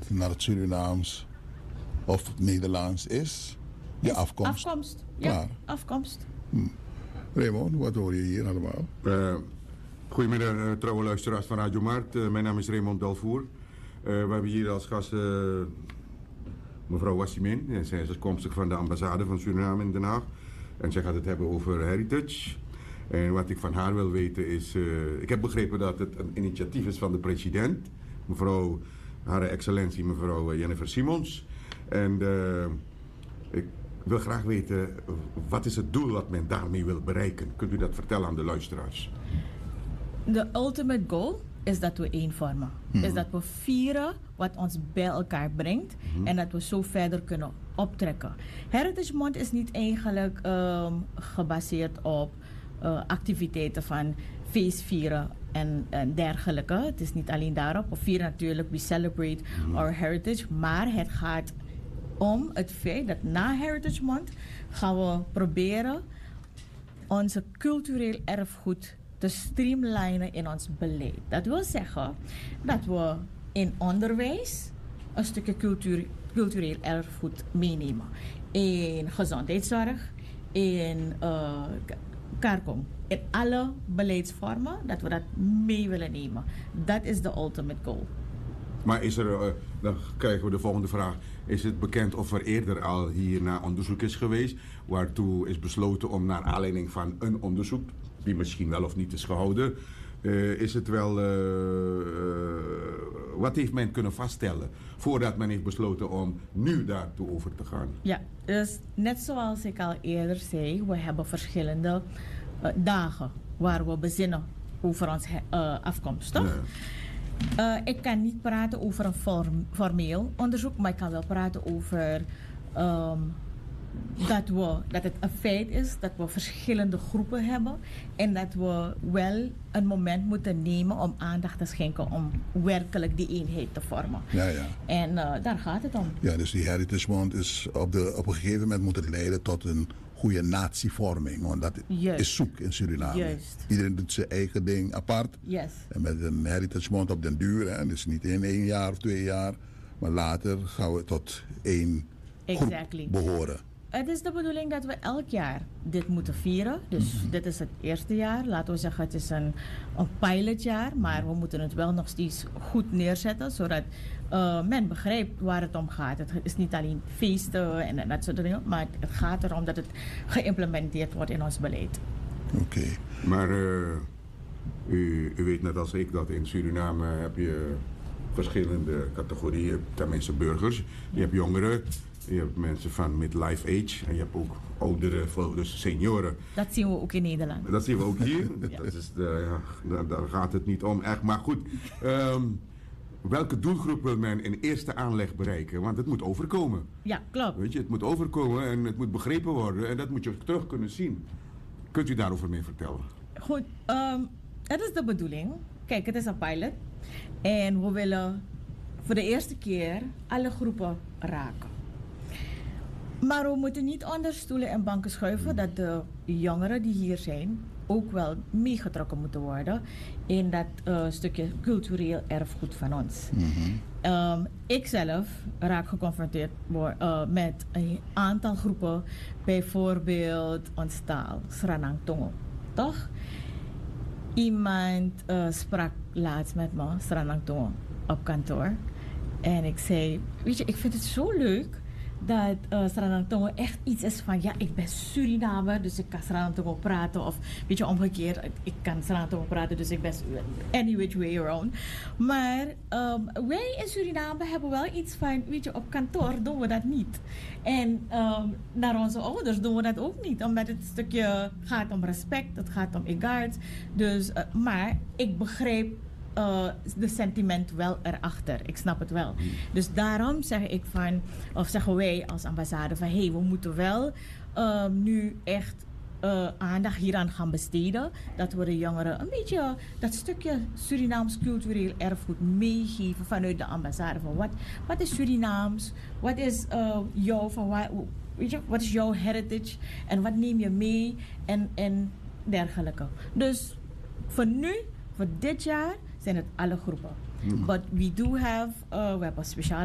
naar het Surinaams of het Nederlands is je afkomst. Afkomst, Klaar. ja, afkomst. Raymond, wat hoor je hier allemaal? Goedemiddag, trouwe luisteraars van Radio Maart. Mijn naam is Raymond Delvoer. We hebben hier als gast mevrouw Wassimin. Zij is afkomstig van de ambassade van Suriname in Den Haag. En zij gaat het hebben over heritage. En wat ik van haar wil weten is... ik heb begrepen dat het een initiatief is van de president. Mevrouw, Hare Excellentie, mevrouw Jennifer Simons. En ik wil graag weten, wat is het doel wat men daarmee wil bereiken? Kunt u dat vertellen aan de luisteraars? De ultimate goal is dat we één vormen. Is dat we vieren wat ons bij elkaar brengt en dat we zo verder kunnen optrekken. Heritage Month is niet eigenlijk gebaseerd op activiteiten van feestvieren en dergelijke. Het is niet alleen daarop. We vieren natuurlijk, we celebrate our heritage, maar het gaat om het feit dat na Heritage Month gaan we proberen onze cultureel erfgoed te streamlinen in ons beleid. Dat wil zeggen dat we in onderwijs een stukje cultureel erfgoed meenemen. In gezondheidszorg, in Karkom. In alle beleidsvormen dat we dat mee willen nemen. Dat is de ultimate goal. Maar is er, dan krijgen we de volgende vraag. Is het bekend of er eerder al hierna onderzoek is geweest, waartoe is besloten om naar aanleiding van een onderzoek, die misschien wel of niet is gehouden, is het wel, wat heeft men kunnen vaststellen voordat men heeft besloten om nu daartoe over te gaan? Ja, dus net zoals ik al eerder zei, we hebben verschillende dagen waar we bezinnen over onze afkomst, toch? Ja. Ik kan niet praten over een formeel onderzoek, maar ik kan wel praten over dat het een feit is dat we verschillende groepen hebben en dat we wel een moment moeten nemen om aandacht te schenken om werkelijk die eenheid te vormen. Ja, ja. En daar gaat het om. Ja, dus die Heritage Month is op een gegeven moment moet het leiden tot een goede natievorming. Want dat is zoek in Suriname. Juist. Iedereen doet zijn eigen ding apart. Yes. En met een Heritage Month op den duur, hè, dus niet in 1 jaar of 2 jaar, maar later gaan we tot één groep behoren. Het is de bedoeling dat we elk jaar dit moeten vieren. Dus dit is het eerste jaar. Laten we zeggen, het is een pilotjaar. Maar we moeten het wel nog steeds goed neerzetten. Zodat men begrijpt waar het om gaat. Het is niet alleen feesten en dat soort dingen. Maar het gaat erom dat het geïmplementeerd wordt in ons beleid. Oké. Maar u weet net als ik dat in Suriname heb je verschillende categorieën, tenminste burgers. Je hebt jongeren. Je hebt mensen van midlife age en je hebt ook oudere, dus senioren. Dat zien we ook in Nederland. Dat zien we ook hier. Ja. Dat is daar gaat het niet om echt. Maar goed, welke doelgroep wil men in eerste aanleg bereiken? Want het moet overkomen. Ja, klopt. Weet je, het moet overkomen en het moet begrepen worden en dat moet je terug kunnen zien. Kunt u daarover meer vertellen? Goed, het is de bedoeling. Kijk, het is een pilot. En we willen voor de eerste keer alle groepen raken. Maar we moeten niet onder stoelen en banken schuiven dat de jongeren die hier zijn ook wel meegetrokken moeten worden in dat stukje cultureel erfgoed van ons. Ik zelf raak geconfronteerd met een aantal groepen, bijvoorbeeld ons taal, Sranang Tongo, toch? Iemand sprak laatst met me, Sranang Tongo, op kantoor. En ik zei, weet je, ik vind het zo leuk dat Sranang Tongo echt iets is van, ja, ik ben Surinamer, dus ik kan Sranang Tongo praten. Of, weet je, omgekeerd, ik kan Sranang Tongo praten, dus ik ben any which way around. Maar wij in Suriname hebben wel iets van, weet je, op kantoor doen we dat niet. En naar onze ouders doen we dat ook niet, omdat het stukje gaat om respect, het gaat om egaard. Dus, maar ik begrijp de sentiment wel erachter. Ik snap het wel. Dus daarom zeg ik van, of zeggen wij als ambassade van, hey, we moeten wel nu echt aandacht hieraan gaan besteden. Dat we de jongeren een beetje dat stukje Surinaams cultureel erfgoed meegeven vanuit de ambassade. Van wat is Surinaams? Wat is wat is jouw heritage? En wat neem je mee? En dergelijke. Dus voor nu, voor dit jaar, zijn het alle groepen. But we do have, we hebben speciale